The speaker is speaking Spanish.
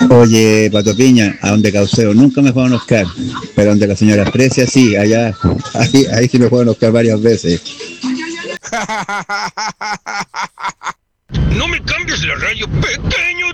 Oye, Pato Piña, a donde Caucero nunca me fueron a Oscar, pero donde la señora Precia sí, allá, ahí sí me fueron a Oscar varias veces. No me cambies la radio, pequeño